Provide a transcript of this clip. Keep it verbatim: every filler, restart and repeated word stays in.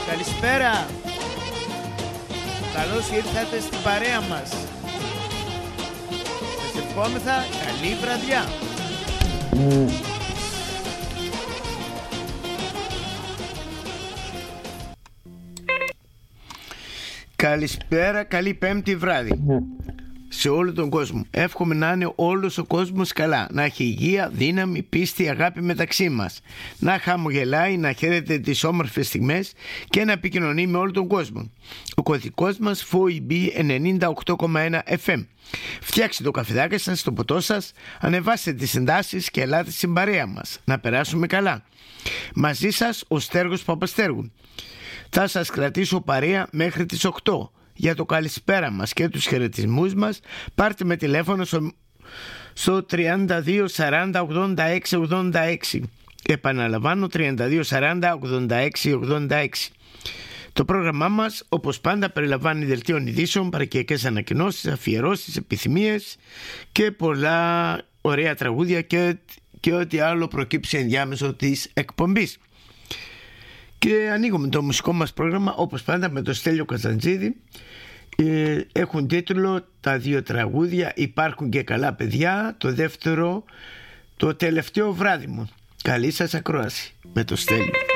Καλησπέρα. Καλώς ήρθατε στην παρέα μας. Σας ευχόμεθα καλή βραδιά. Καλησπέρα, καλή πέμπτη βράδυ σε όλο τον κόσμο. Εύχομαι να είναι όλος ο κόσμος καλά, να έχει υγεία, δύναμη, πίστη, αγάπη μεταξύ μας, να χαμογελάει, να χαίρεται τις όμορφες στιγμές και να επικοινωνεί με όλο τον κόσμο. Ο κωδικός μας φο ι μπι ενενήντα οκτώ κόμμα ένα εφ εμ. Φτιάξτε το καφεδάκι σας, το ποτό σας, ανεβάστε τις εντάσεις και ελάτε στην παρέα μας να περάσουμε καλά. Μαζί σας ο Στέργος Παπαστέργου. Θα σας κρατήσω παρέα μέχρι τις οκτώ. Για το καλησπέρα μας και τους χαιρετισμούς μας πάρτε με τηλέφωνο στο, στο τριάντα δύο σαράντα ογδόντα έξι ογδόντα έξι. Επαναλαμβάνω, τριάντα δύο σαράντα ογδόντα έξι ογδόντα έξι. Το πρόγραμμά μας όπως πάντα περιλαμβάνει δελτίων ειδήσεων, παρακιακές ανακοινώσεις, αφιερώσεις, επιθυμίες και πολλά ωραία τραγούδια και, και ό,τι άλλο προκύψει ενδιάμεσο της εκπομπής. Και ανοίγουμε το μουσικό μας πρόγραμμα όπως πάντα με το Στέλιο Καζαντζίδη. ε, Έχουν τίτλο τα δύο τραγούδια «Υπάρχουν και καλά παιδιά», το δεύτερο «Το τελευταίο βράδυ μου». Καλή σας ακρόαση με το Στέλιο.